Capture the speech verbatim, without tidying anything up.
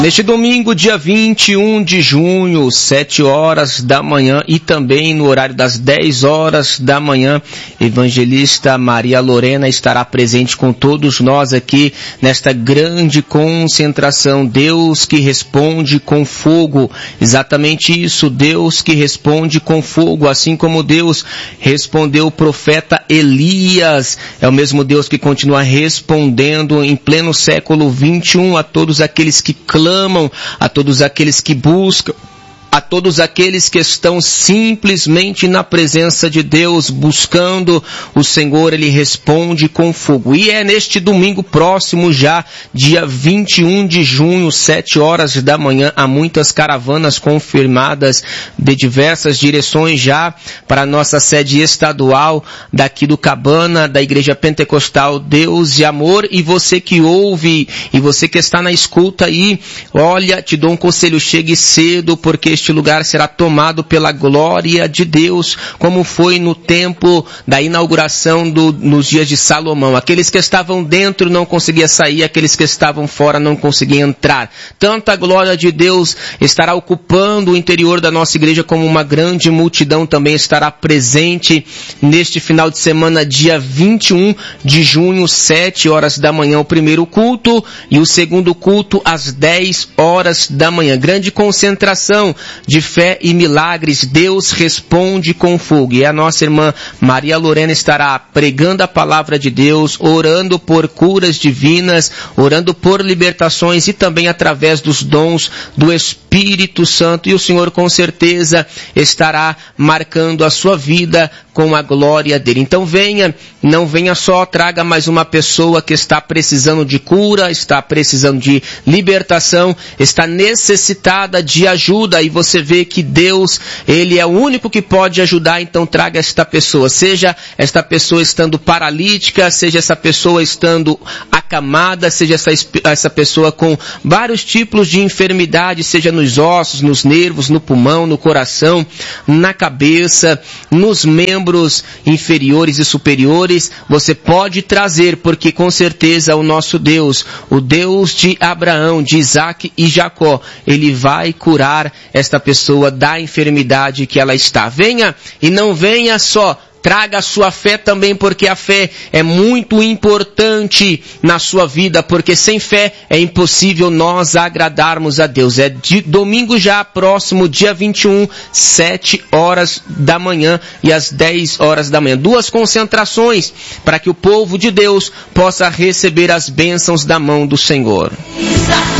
Neste domingo, dia vinte e um de junho, sete horas da manhã e também no horário das dez horas da manhã, evangelista Maria Lorena estará presente com todos nós aqui nesta grande concentração. Deus que responde com fogo. Exatamente isso, Deus que responde com fogo, assim como Deus respondeu o profeta Elias. É o mesmo Deus que continua respondendo em pleno século vinte e um a todos aqueles que clamam, a todos aqueles que buscam, a todos aqueles que estão simplesmente na presença de Deus, buscando o Senhor. Ele responde com fogo. E é neste domingo próximo já, dia vinte e um de junho, sete horas da manhã, há muitas caravanas confirmadas de diversas direções já para a nossa sede estadual daqui do Cabana, da Igreja Pentecostal Deus e Amor. E você que ouve, e você que está na escuta aí, olha, te dou um conselho, chegue cedo, porque este lugar será tomado pela glória de Deus, como foi no tempo da inauguração do, nos dias de Salomão. Aqueles que estavam dentro não conseguiam sair, aqueles que estavam fora não conseguiam entrar. Tanta glória de Deus estará ocupando o interior da nossa igreja, como uma grande multidão também estará presente neste final de semana, dia vinte e um de junho, sete horas da manhã, o primeiro culto, e o segundo culto às dez horas da manhã. Grande concentração de fé e milagres. Deus responde com fogo. E a nossa irmã Maria Lorena estará pregando a palavra de Deus, orando por curas divinas, orando por libertações e também através dos dons do Espírito Santo. E o Senhor com certeza estará marcando a sua vida com a glória dele. Então venha, não venha só, traga mais uma pessoa que está precisando de cura, está precisando de libertação, está necessitada de ajuda, e você vê que Deus, Ele é o único que pode ajudar. Então traga esta pessoa, seja esta pessoa estando paralítica, seja essa pessoa estando acamada, seja essa, essa pessoa com vários tipos de enfermidade, seja nos ossos, nos nervos, no pulmão, no coração, na cabeça, nos membros inferiores e superiores. Você pode trazer, porque com certeza o nosso Deus, o Deus de Abraão, de Isaac e Jacó, Ele vai curar esta pessoa da enfermidade que ela está. Venha, e não venha só, traga a sua fé também, porque a fé é muito importante na sua vida, porque sem fé é impossível nós agradarmos a Deus. É de domingo já próximo, dia vinte e um, sete horas da manhã e às dez horas da manhã. Duas concentrações para que o povo de Deus possa receber as bênçãos da mão do Senhor.